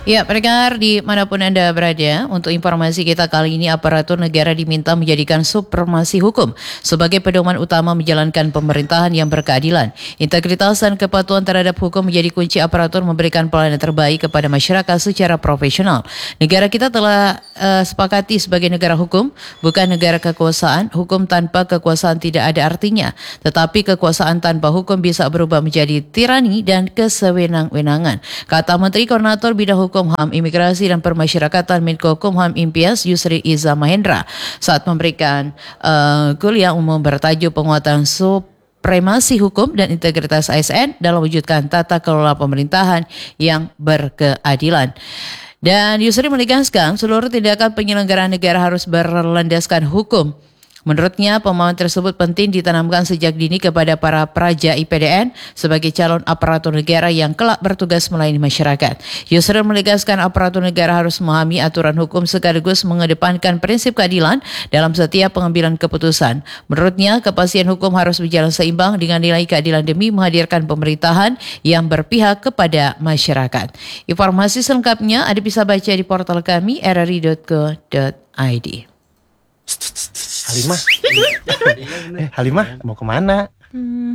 Ya, pendengar dimanapun Anda berada, untuk informasi kita kali ini aparatur negara diminta menjadikan supremasi hukum sebagai pedoman utama menjalankan pemerintahan yang berkeadilan. Integritas dan kepatuhan terhadap hukum menjadi kunci aparatur memberikan pelayanan terbaik kepada masyarakat secara profesional. Negara kita telah sepakati sebagai negara hukum, bukan negara kekuasaan. Hukum tanpa kekuasaan tidak ada artinya, tetapi kekuasaan tanpa hukum bisa berubah menjadi tirani dan kesewenang-wenangan. Kata Menteri Koordinator Bidang Hukum HAM Imigrasi dan Permasyarakatan Menko Kumham Impias Yusri Iza Mahendra saat memberikan kuliah umum bertajuk penguatan supremasi hukum dan integritas ASN dalam mewujudkan tata kelola pemerintahan yang berkeadilan. Dan Yusri menegaskan seluruh tindakan penyelenggaraan negara harus berlandaskan hukum. Menurutnya, pemahaman tersebut penting ditanamkan sejak dini kepada para praja IPDN sebagai calon aparatur negara yang kelak bertugas melayani masyarakat. Yusril menegaskan aparatur negara harus memahami aturan hukum sekaligus mengedepankan prinsip keadilan dalam setiap pengambilan keputusan. Menurutnya, kepastian hukum harus berjalan seimbang dengan nilai keadilan demi menghadirkan pemerintahan yang berpihak kepada masyarakat. Informasi selengkapnya Anda bisa baca di portal kami rri.co.id. Halimah, Halimah mau kemana?